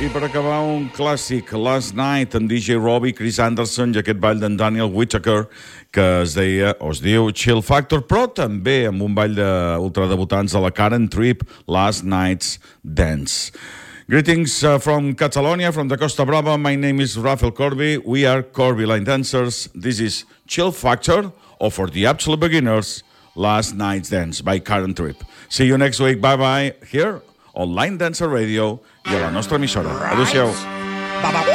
I per acabar, un clàssic, Last Night, amb DJ Robbie, Chris Anderson i aquest ball d'en Daniel Whittaker, que es diu Chill Factor, però també amb un ball d'ultradebutants de la Karen Tripp, Last Night's Dance. Greetings from Catalonia, from the Costa Brava. My name is Rafael Corby. We are Corby Line Dancers. This is Chill Factor, or for the absolute beginners, Last Night's Dance by Karen Tripp. See you next week. Bye-bye. Here on Line Dancer Radio i a la nostra emissora. Adéu-siau.